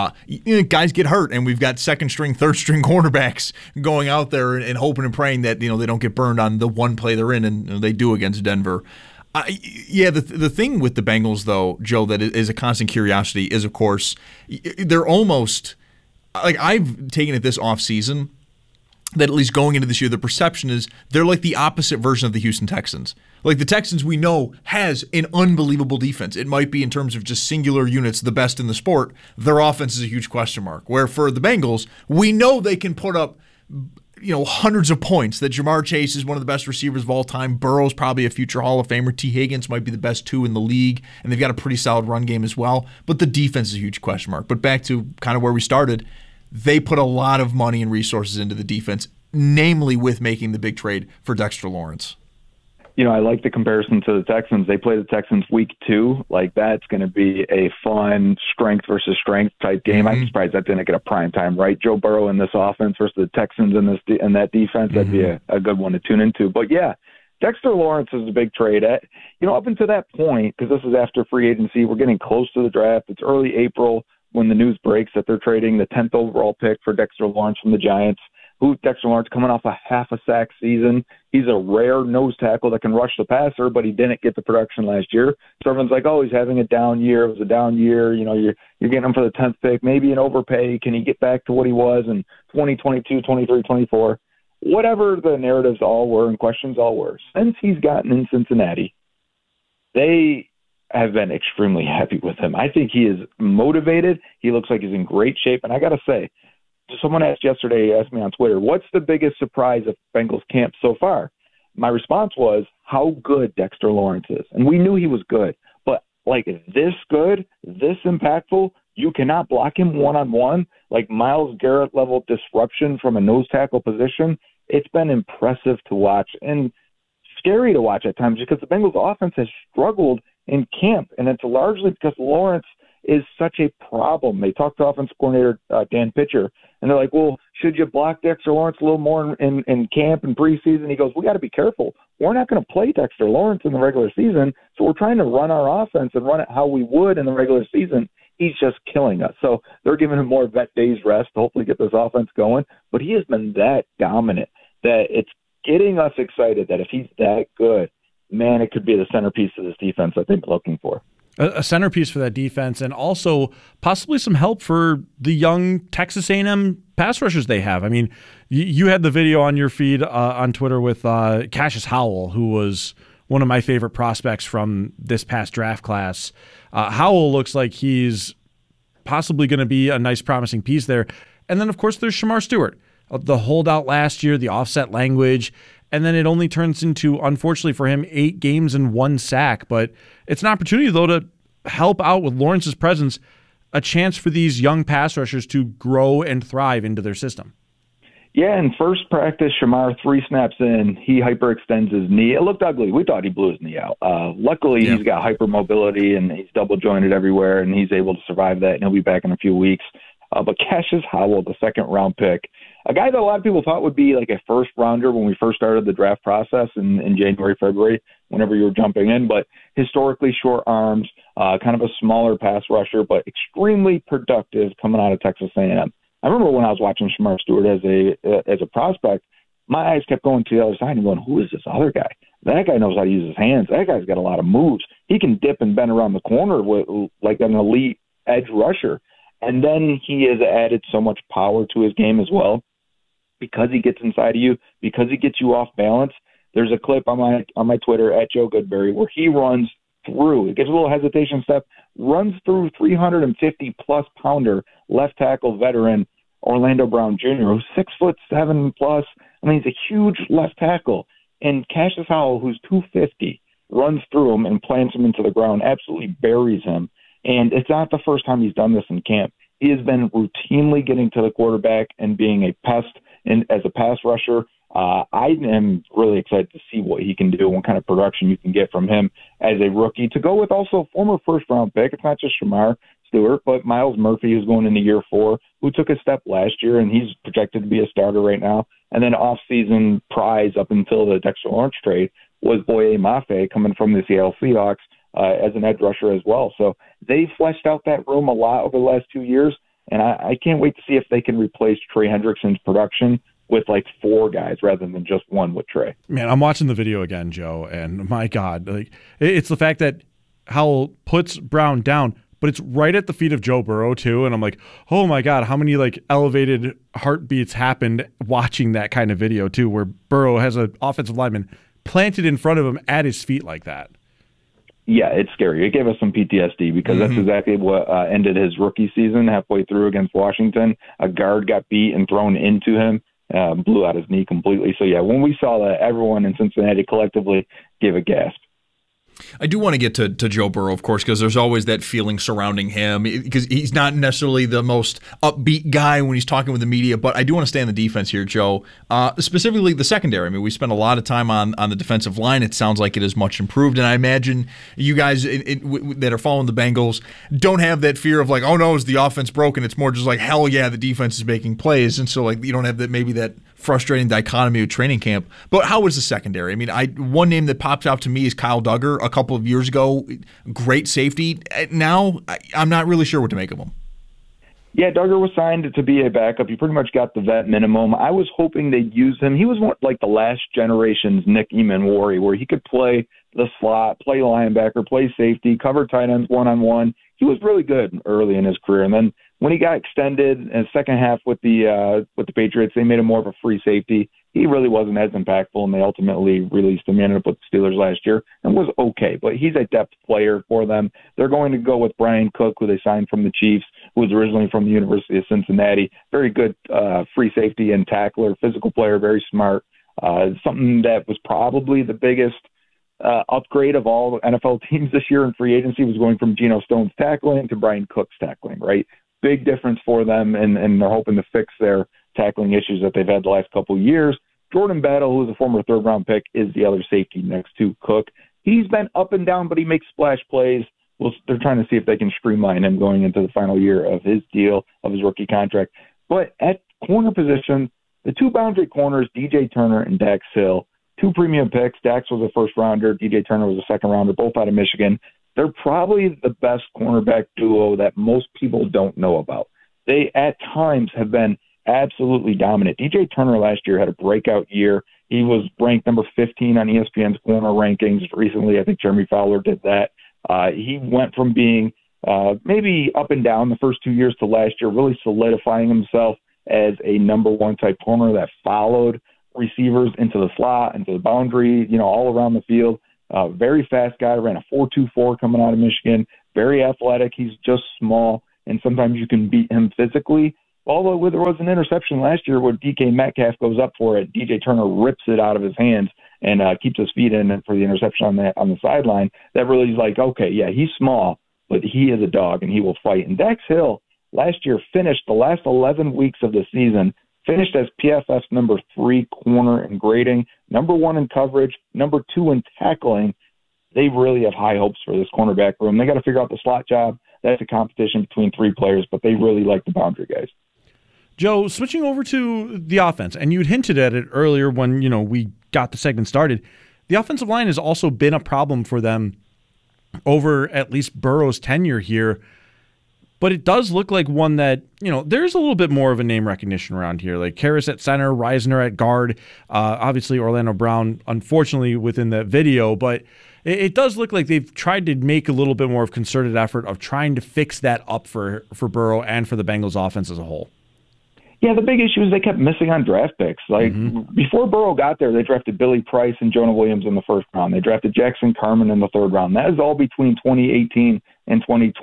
Guys get hurt, and we've got second-string, third-string cornerbacks going out there and hoping and praying that, they don't get burned on the one play they're in, and they do against Denver. The thing with the Bengals, though, Joe, that is a constant curiosity is, of course, they're almost like I've taken it this offseason that at least going into this year, the perception is they're like the opposite version of the Houston Texans. Like the Texans we know has an unbelievable defense. It might be in terms of just singular units the best in the sport. Their offense is a huge question mark. Where for the Bengals, we know they can put up hundreds of points, that Jamar Chase is one of the best receivers of all time. Burrow's probably a future Hall of Famer. T. Higgins might be the best 2 in the league, and they've got a pretty solid run game as well. But the defense is a huge question mark. But back to kind of where we started, they put a lot of money and resources into the defense, namely with making the big trade for Dexter Lawrence. I like the comparison to the Texans. They play the Texans Week 2. Like, that's going to be a fun strength versus strength type game. I'm surprised that didn't get a prime time, right? Joe Burrow in this offense versus the Texans in that defense. That'd be a good one to tune into. But, yeah, Dexter Lawrence is a big trade. Up until that point, because this is after free agency, we're getting close to the draft. It's early April when the news breaks that they're trading the 10th overall pick for Dexter Lawrence from the Giants. Dexter Lawrence coming off a half a sack season. He's a rare nose tackle that can rush the passer, but he didn't get the production last year. So everyone's like, oh, he's having a down year. It was a down year. You're getting him for the 10th pick, maybe an overpay. Can he get back to what he was in 2022, 23, 24? Whatever the narratives all were and questions all were, since he's gotten in Cincinnati, they have been extremely happy with him. I think he is motivated. He looks like he's in great shape. And I got to say, someone asked me on Twitter, what's the biggest surprise of Bengals camp so far? My response was how good Dexter Lawrence is. And we knew he was good. But like this good, this impactful, you cannot block him one-on-one. Like Myles Garrett level disruption from a nose tackle position. It's been impressive to watch and scary to watch at times because the Bengals offense has struggled in camp. And it's largely because Lawrence is such a problem. They talked to offensive coordinator Dan Pitcher, and they're like, well, should you block Dexter Lawrence a little more in camp and preseason? He goes, we got to be careful. We're not going to play Dexter Lawrence in the regular season, so we're trying to run our offense and run it how we would in the regular season. He's just killing us. So they're giving him more vet days rest to hopefully get this offense going. But he has been that dominant that it's getting us excited that if he's that good, man, it could be the centerpiece of this defense that they've been looking for. A centerpiece for that defense, and also possibly some help for the young Texas A&M pass rushers they have. I mean, you had the video on your feed on Twitter with Cassius Howell, who was one of my favorite prospects from this past draft class. Howell looks like he's possibly going to be a nice, promising piece there. And then, of course, there's Shamar Stewart, the holdout last year, the offset language. And then it only turns into, unfortunately for him, 8 games and 1 sack. But it's an opportunity, though, to help out with Lawrence's presence, a chance for these young pass rushers to grow and thrive into their system. Yeah, in first practice, Shamar, 3 snaps in, he hyperextends his knee. It looked ugly. We thought he blew his knee out. Luckily, he's got hypermobility, and he's double-jointed everywhere, and he's able to survive that, and he'll be back in a few weeks. But Cassius Howell, the second-round pick, a guy that a lot of people thought would be like a first-rounder when we first started the draft process in January, February, whenever you were jumping in, but historically short arms, kind of a smaller pass rusher, but extremely productive coming out of Texas A&M. I remember when I was watching Shamar Stewart as a prospect, my eyes kept going to the other side and going, who is this other guy? That guy knows how to use his hands. That guy's got a lot of moves. He can dip and bend around the corner with like an elite edge rusher. And then he has added so much power to his game as well because he gets inside of you, because he gets you off balance. There's a clip on my Twitter at Joe Goodberry where he runs through. It gets a little hesitation step, runs through 350-plus pounder left tackle veteran Orlando Brown Jr., who's 6'7" plus. I mean, he's a huge left tackle. And Cassius Howell, who's 250, runs through him and plants him into the ground, absolutely buries him. And it's not the first time he's done this in camp. He has been routinely getting to the quarterback and being a pest as a pass rusher. I am really excited to see what he can do, what kind of production you can get from him as a rookie. To go with also former first-round pick, it's not just Shamar Stewart, but Miles Murphy, who's going into year 4, who took a step last year, and he's projected to be a starter right now. And then off-season prize up until the Dexter Lawrence trade was Boye Mafe coming from the Seattle Seahawks as an edge rusher as well. So they fleshed out that room a lot over the last 2 years, and I can't wait to see if they can replace Trey Hendrickson's production with like 4 guys rather than just one with Trey. Man, I'm watching the video again, Joe, and my God, like it's the fact that Howell puts Brown down, but it's right at the feet of Joe Burrow too, and I'm like, oh my God, how many like elevated heartbeats happened watching that kind of video too, where Burrow has an offensive lineman planted in front of him at his feet like that. Yeah, it's scary. It gave us some PTSD because that's exactly what ended his rookie season halfway through against Washington. A guard got beat and thrown into him, blew out his knee completely. So, yeah, when we saw that, everyone in Cincinnati collectively gave a gasp. I do want to get to Joe Burrow, of course, because there's always that feeling surrounding him, because he's not necessarily the most upbeat guy when he's talking with the media, but I do want to stay on the defense here, Joe, specifically the secondary. I mean, we spent a lot of time on the defensive line. It sounds like it is much improved, and I imagine you guys that are following the Bengals don't have that fear of like, oh no, is the offense broken? It's more just like, hell yeah, the defense is making plays, and so like you don't have that maybe that frustrating dichotomy of training camp. But how is the secondary? I mean, one name that pops out to me is Kyle Duggar. A couple of years ago, great safety. Now, I'm not really sure what to make of him. Yeah, Duggar was signed to be a backup. He pretty much got the vet minimum. I was hoping they'd use him. He was more like the last generation's Nick Emmanwori, where he could play the slot, play linebacker, play safety, cover tight ends one-on-one. He was really good early in his career. And then when he got extended in the second half with the Patriots, they made him more of a free safety. He really wasn't as impactful, and they ultimately released him. He ended up with the Steelers last year and was okay, but he's a depth player for them. They're going to go with Brian Cook, who they signed from the Chiefs, who was originally from the University of Cincinnati. Very good free safety and tackler, physical player, very smart. Something that was probably the biggest upgrade of all NFL teams this year in free agency was going from Geno Stone's tackling to Brian Cook's tackling, right? Big difference for them, and they're hoping to fix their tackling issues that they've had the last couple of years. Jordan Battle, who's a former third-round pick, is the other safety next to Cook. He's been up and down, but he makes splash plays. they're trying to see if they can streamline him going into the final year of his deal, of his rookie contract. But at corner position, the two boundary corners, DJ Turner and Dax Hill, two premium picks. Dax was a first-rounder. DJ Turner was a second-rounder, both out of Michigan. They're probably the best cornerback duo that most people don't know about. They, at times, have been absolutely dominant. DJ Turner last year had a breakout year. He was ranked number 15 on ESPN's corner rankings recently. I think Jeremy Fowler did that. He went from being maybe up and down the first 2 years to last year, really solidifying himself as a number one type corner that followed receivers into the slot, into the boundary, all around the field. Very fast guy, ran a 4.24 coming out of Michigan. Very athletic. He's just small, and sometimes you can beat him physically. Although there was an interception last year where DK Metcalf goes up for it, DJ Turner rips it out of his hands and keeps his feet in for the interception on the sideline. That really is like, okay, yeah, he's small, but he is a dog and he will fight. And Dax Hill last year finished the last 11 weeks of the season, finished as PFF's number 3 corner in grading, number 1 in coverage, number 2 in tackling. They really have high hopes for this cornerback room. They got to figure out the slot job. That's a competition between 3 players, but they really like the boundary guys. Joe, switching over to the offense, and you'd hinted at it earlier when, we got the segment started. The offensive line has also been a problem for them over at least Burrow's tenure here. But it does look like one that, there's a little bit more of a name recognition around here. Like Karras at center, Reisner at guard, obviously Orlando Brown, unfortunately, within the video. But it does look like they've tried to make a little bit more of concerted effort of trying to fix that up for Burrow and for the Bengals offense as a whole. Yeah, the big issue is they kept missing on draft picks. Before Burrow got there, they drafted Billy Price and Jonah Williams in the first round. They drafted Jackson Carman in the third round. That is all between 2018 and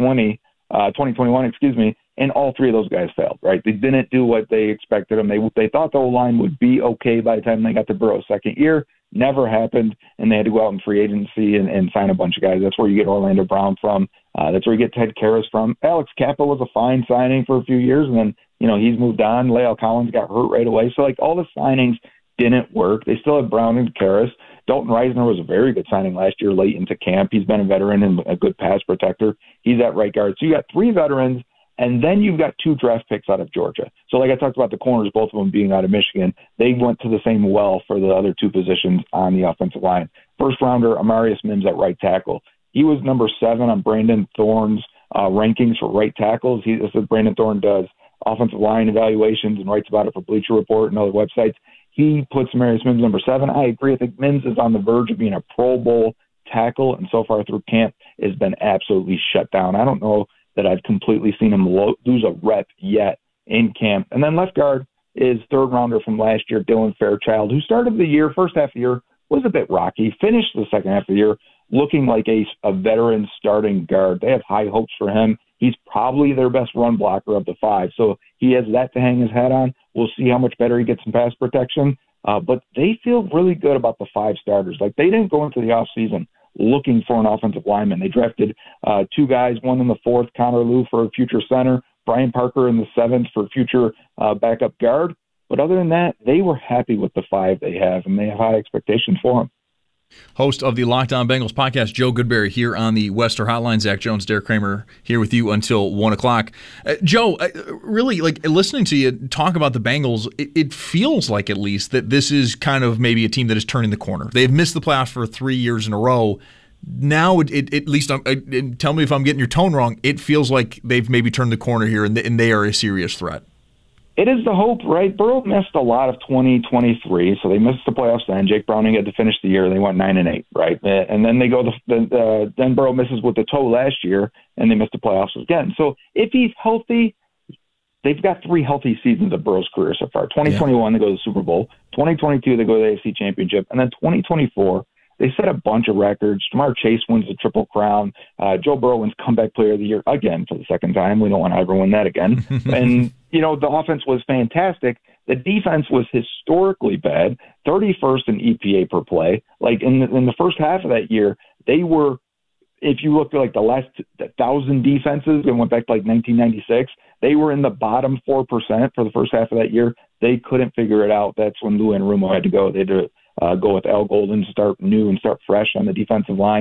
2021, and all 3 of those guys failed, right? They didn't do what they expected them. They thought the O-line would be okay by the time they got to Burrow's second year. Never happened, and they had to go out in free agency and sign a bunch of guys. That's where you get Orlando Brown from. That's where you get Ted Karras from. Alex Kappa was a fine signing for a few years, and then he's moved on. Lael Collins got hurt right away. So, all the signings didn't work. They still have Brown and Karras. Dalton Reisner was a very good signing last year late into camp. He's been a veteran and a good pass protector. He's at right guard. So you got 3 veterans, and then you've got 2 draft picks out of Georgia. So like I talked about the corners, both of them being out of Michigan, they went to the same well for the other 2 positions on the offensive line. First rounder, Amarius Mims at right tackle. He was number 7 on Brandon Thorne's rankings for right tackles. This is Brandon Thorne does offensive line evaluations and writes about it for Bleacher Report and other websites. He puts Amarius Mims number 7. I agree. I think Mims is on the verge of being a Pro Bowl tackle, and so far through camp has been absolutely shut down. I don't know that I've completely seen him lose a rep yet in camp. And then left guard is third rounder from last year, Dylan Fairchild, who started the year, first half of the year, was a bit rocky, finished the second half of the year looking like a veteran starting guard. They have high hopes for him. He's probably their best run blocker of the 5, so he has that to hang his hat on. We'll see how much better he gets in pass protection. But they feel really good about the 5 starters. They didn't go into the offseason looking for an offensive lineman. They drafted 2 guys, one in the 4th, Connor Lew for a future center, Brian Parker in the 7th for future backup guard. But other than that, they were happy with the 5 they have, and they have high expectations for them. Host of the Locked On Bengals podcast, Joe Goodberry, here on the Wester Hotline. Zach Jones, Derek Kramer, here with you until 1 o'clock. Joe, really, listening to you talk about the Bengals, it feels like at least that this is kind of maybe a team that is turning the corner. They've missed the playoffs for 3 years in a row. Now, at least, tell me if I'm getting your tone wrong, it feels like they've maybe turned the corner here and they are a serious threat. It is the hope, right? Burrow missed a lot of 2023, so they missed the playoffs then. Jake Browning had to finish the year. They went 9-8, right? And then they go then Burrow misses with the toe last year, and they missed the playoffs again. So if he's healthy, they've got 3 healthy seasons of Burrow's career so far. 2021, they go to the Super Bowl. 2022, they go to the AFC Championship. And then 2024, they set a bunch of records. Jamar Chase wins the Triple Crown. Joe Burrow wins Comeback Player of the Year again for the second time. We don't want to ever win that again. And, the offense was fantastic. The defense was historically bad, 31st in EPA per play. In the first half of that year, they were, if you look at the last 1,000 defenses and went back to 1996, they were in the bottom 4% for the first half of that year. They couldn't figure it out. That's when Lou Anarumo had to go. They had to go with Al Golden, start new and start fresh on the defensive line.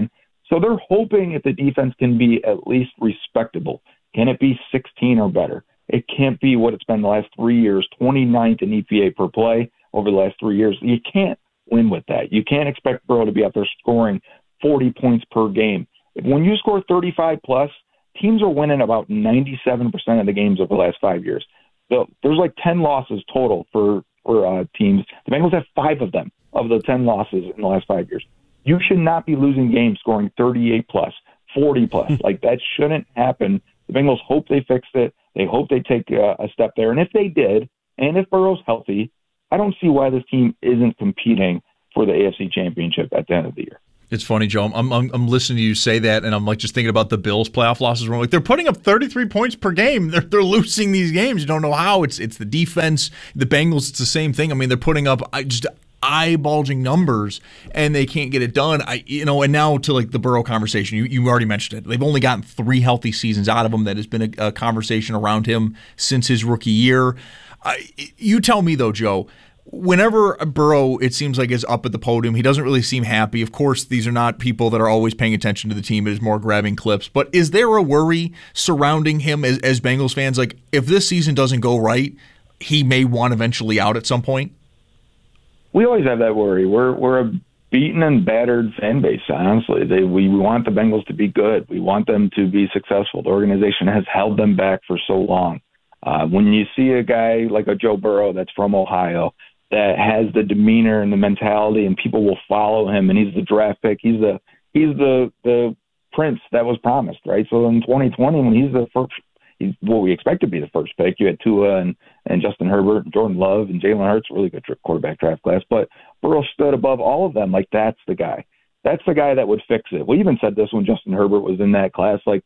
So they're hoping if the defense can be at least respectable. Can it be 16 or better? It can't be what it's been the last 3 years, 29th in EPA per play over the last 3 years. You can't win with that. You can't expect Burrow to be out there scoring 40 points per game. When you score 35-plus, teams are winning about 97% of the games over the last 5 years. So there's like 10 losses total for teams. The Bengals have 5 of them, of the 10 losses in the last 5 years. You should not be losing games scoring 38-plus, 40-plus. Like, that shouldn't happen. The Bengals hope they fixed it. They hope they take a step there. And if they did, and if Burrow's healthy, I don't see why this team isn't competing for the AFC Championship at the end of the year. It's funny, Joe. I'm listening to you say that, and I'm like just thinking about the Bills' playoff losses. Where I'm like, they're putting up 33 points per game. They're losing these games. You don't know how. It's the defense. The Bengals, it's the same thing. I mean, they're putting up just eye-bulging numbers, and they can't get it done. And now to like the Burrow conversation, you already mentioned it. They've only gotten 3 healthy seasons out of him. That has been a conversation around him since his rookie year. You tell me though, Joe. Whenever Burrow, it seems like, is up at the podium, he doesn't really seem happy. Of course, these are not people that are always paying attention to the team. It is more grabbing clips. But is there a worry surrounding him as Bengals fans? Like, if this season doesn't go right, he may want eventually out at some point? We always have that worry. We're a beaten and battered fan base, honestly. We want the Bengals to be good. We want them to be successful. The organization has held them back for so long. When you see a guy like a Joe Burrow that's from Ohio, that has the demeanor and the mentality, and people will follow him, and he's the draft pick. He's the prince that was promised, right? So in 2020, when he's the first, he's what we expect to be the first pick. You had Tua and Justin Herbert, and Jordan Love, and Jalen Hurts, really good quarterback draft class. But Burrow stood above all of them. Like, that's the guy. That's the guy that would fix it. We even said this when Justin Herbert was in that class. Like,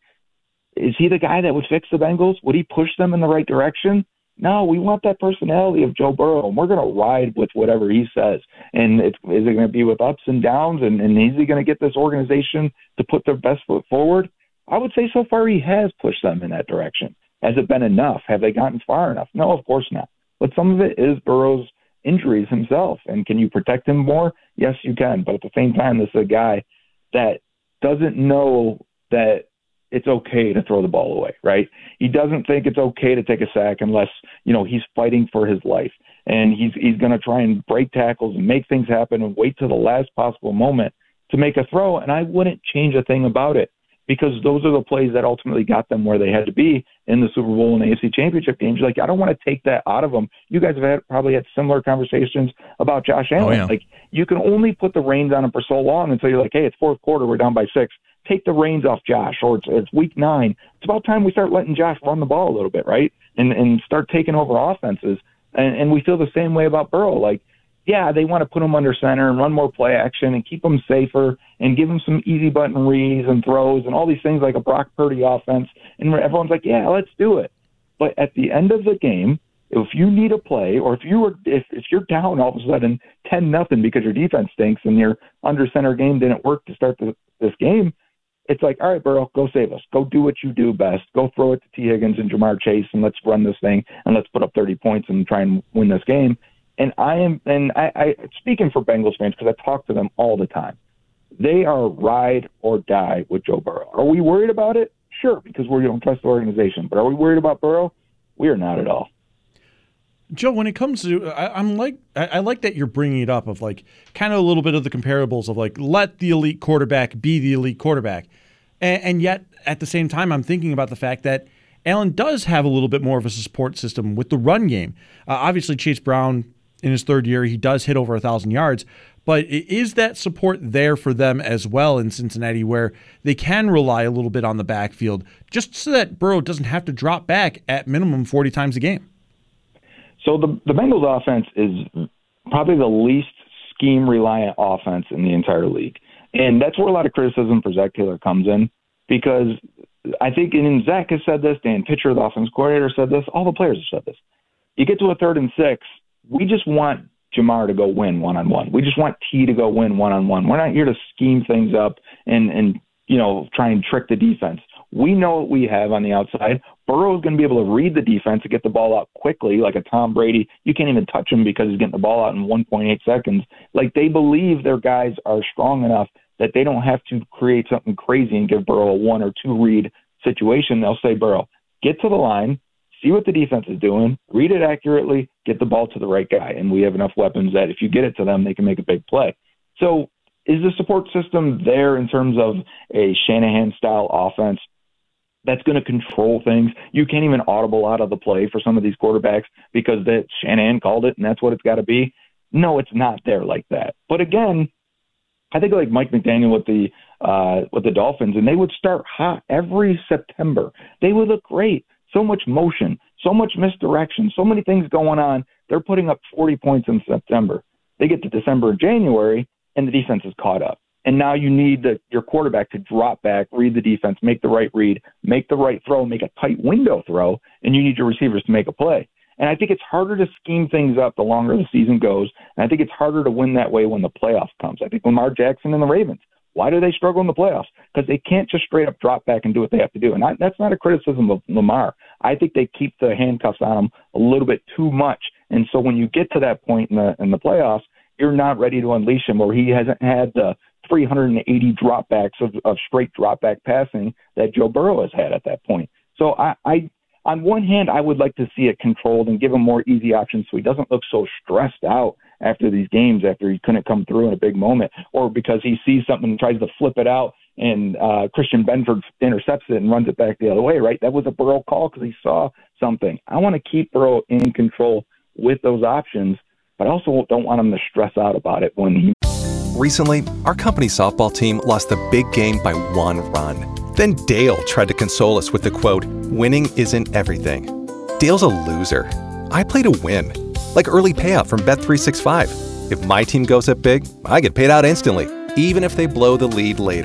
is he the guy that would fix the Bengals? Would he push them in the right direction? No, we want that personality of Joe Burrow, and we're going to ride with whatever he says. And is it going to be with ups and downs, and is he going to get this organization to put their best foot forward? I would say so far he has pushed them in that direction. Has it been enough? Have they gotten far enough? No, of course not. But some of it is Burrow's injuries himself. And can you protect him more? Yes, you can. But at the same time, this is a guy that doesn't know that it's okay to throw the ball away, right? He doesn't think it's okay to take a sack unless, he's fighting for his life. And he's going to try and break tackles and make things happen and wait till the last possible moment to make a throw. And I wouldn't change a thing about it, because those are the plays that ultimately got them where they had to be in the Super Bowl and AFC Championship games. Like, I don't want to take that out of them. You guys have probably had similar conversations about Josh Allen. Oh, yeah. Like, you can only put the reins on him for so long until you're like, hey, it's fourth quarter, we're down by 6. Take the reins off Josh, or it's week 9. It's about time we start letting Josh run the ball a little bit, right? And start taking over offenses. And we feel the same way about Burrow. Like, yeah, they want to put him under center and run more play action and keep him safer and give him some easy button reads and throws and all these things like a Brock Purdy offense. And everyone's like, yeah, let's do it. But at the end of the game, if you need a play, or if you're down all of a sudden 10-0 because your defense stinks and your under center game didn't work to start this game, it's like, all right, Burrow, go save us. Go do what you do best. Go throw it to T. Higgins and Jamar Chase, and let's run this thing, and let's put up 30 points and try and win this game. And I speaking for Bengals fans, because I talk to them all the time, they are ride or die with Joe Burrow. Are we worried about it? Sure, because we don't trust the organization. But are we worried about Burrow? We are not at all. Joe, when it comes to, I like that you're bringing it up of like kind of a little bit of the comparables of like, let the elite quarterback be the elite quarterback. And yet at the same time, I'm thinking about the fact that Allen does have a little bit more of a support system with the run game. Obviously, Chase Brown in his third year, he does hit over 1,000 yards. But is that support there for them as well in Cincinnati, where they can rely a little bit on the backfield just so that Burrow doesn't have to drop back at minimum 40 times a game? So the Bengals offense is probably the least scheme-reliant offense in the entire league. And that's where a lot of criticism for Zach Taylor comes in, because I think, and Zach has said this, Dan Pitcher, the offense coordinator, said this, all the players have said this. You get to a 3rd and 6, we just want Jamar to go win one-on-one. We just want T to go win one-on-one. We're not here to scheme things up and try and trick the defense. We know what we have on the outside. Burrow is going to be able to read the defense and get the ball out quickly, like a Tom Brady. You can't even touch him because he's getting the ball out in 1.8 seconds. Like, they believe their guys are strong enough that they don't have to create something crazy and give Burrow a 1 or 2 read situation. They'll say, Burrow, get to the line, see what the defense is doing, read it accurately, get the ball to the right guy. And we have enough weapons that if you get it to them, they can make a big play. So is the support system there in terms of a Shanahan-style offense that's going to control things? You can't even audible out of the play for some of these quarterbacks because that Shanahan called it and that's what it's got to be. No, it's not there like that. But again, I think like Mike McDaniel with the Dolphins, and they would start hot every September. They would look great. So much motion, so much misdirection, so many things going on. They're putting up 40 points in September. They get to December and January, and the defense is caught up. And now you need your quarterback to drop back, read the defense, make the right read, make the right throw, make a tight window throw, and you need your receivers to make a play. And I think it's harder to scheme things up the longer the season goes, and I think it's harder to win that way when the playoffs comes. I think Lamar Jackson and the Ravens, why do they struggle in the playoffs? Because they can't just straight up drop back and do what they have to do. And that's not a criticism of Lamar. I think they keep the handcuffs on him a little bit too much. And so when you get to that point in the playoffs, you're not ready to unleash him, or he hasn't had the 380 dropbacks of straight dropback passing that Joe Burrow has had at that point. So I on one hand, I would like to see it controlled and give him more easy options so he doesn't look so stressed out after these games after he couldn't come through in a big moment, or because he sees something and tries to flip it out and Christian Benford intercepts it and runs it back the other way, right? That was a Burrow call because he saw something. I want to keep Burrow in control with those options, but I also don't want him to stress out about it when he... Recently, our company softball team lost the big game by 1 run. Then Dale tried to console us with the quote, "Winning isn't everything." Dale's a loser. I play to win, like early payout from Bet365. If my team goes up big, I get paid out instantly, even if they blow the lead later.